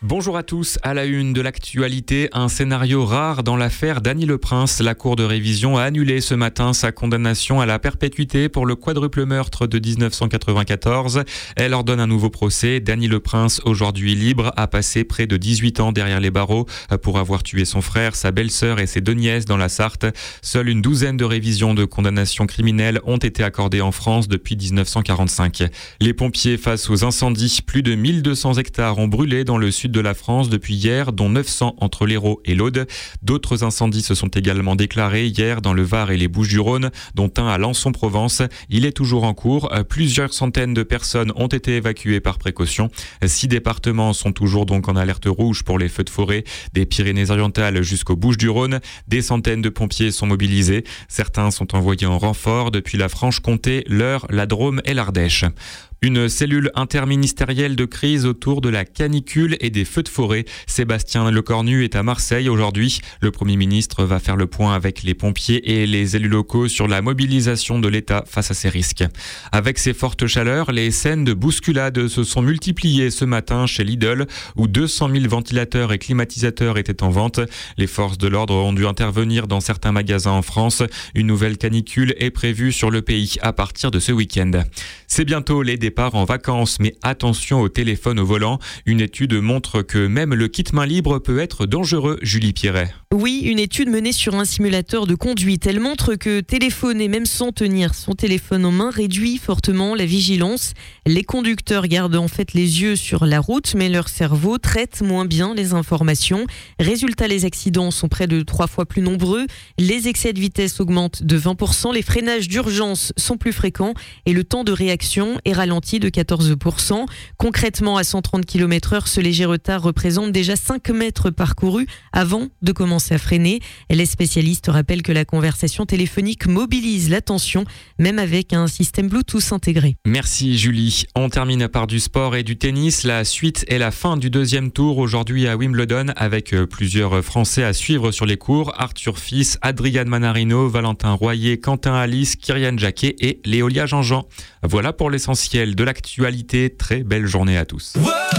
Bonjour à tous, à la une de l'actualité, un scénario rare dans l'affaire Dany Le Prince. La Cour de révision a annulé ce matin sa condamnation à la perpétuité pour le quadruple meurtre de 1994. Elle ordonne un nouveau procès. Dany Le Prince, aujourd'hui libre, a passé près de 18 ans derrière les barreaux pour avoir tué son frère, sa belle-sœur et ses deux nièces dans la Sarthe. Seule une douzaine de révisions de condamnations criminelles ont été accordées en France depuis 1945. Les pompiers face aux incendies, plus de 1200 hectares ont brûlé dans le sud de la France depuis hier, dont 900 entre l'Hérault et l'Aude. D'autres incendies se sont également déclarés hier dans le Var et les Bouches-du-Rhône, dont un à Lançon-Provence. Il est toujours en cours. Plusieurs centaines de personnes ont été évacuées par précaution. 6 départements sont toujours donc en alerte rouge pour les feux de forêt, des Pyrénées-Orientales jusqu'aux Bouches-du-Rhône. Des centaines de pompiers sont mobilisés. Certains sont envoyés en renfort depuis la Franche-Comté, l'Eure, la Drôme et l'Ardèche. Une cellule interministérielle de crise autour de la canicule et des feux de forêt. Sébastien Lecornu est à Marseille aujourd'hui. Le Premier ministre va faire le point avec les pompiers et les élus locaux sur la mobilisation de l'État face à ces risques. Avec ces fortes chaleurs, les scènes de bousculade se sont multipliées ce matin chez Lidl, où 200 000 ventilateurs et climatisateurs étaient en vente. Les forces de l'ordre ont dû intervenir dans certains magasins en France. Une nouvelle canicule est prévue sur le pays à partir de ce week-end. C'est bientôt les départs en vacances, mais attention au téléphone au volant. Une étude montre que même le kit main libre peut être dangereux, Julie Pierret. Oui, une étude menée sur un simulateur de conduite. Elle montre que téléphoner, même sans tenir son téléphone en main, réduit fortement la vigilance. Les conducteurs gardent en fait les yeux sur la route, mais leur cerveau traite moins bien les informations. Résultat, les accidents sont près de 3 fois plus nombreux. Les excès de vitesse augmentent de 20%. Les freinages d'urgence sont plus fréquents et le temps de réaction est ralenti de 14%. Concrètement, à 130 km/h, ce léger retard représente déjà 5 mètres parcourus avant de commencer à freiner. Les spécialistes rappellent que la conversation téléphonique mobilise l'attention, même avec un système Bluetooth intégré. Merci Julie. On termine par du sport et du tennis. La suite et la fin du deuxième tour aujourd'hui à Wimbledon, avec plusieurs Français à suivre sur les cours. Arthur Fils, Adrian Manarino, Valentin Royer, Quentin Alice, Kyrian Jacquet et Léolia Jean-Jean. Voilà pour l'essentiel de l'actualité. Très belle journée à tous.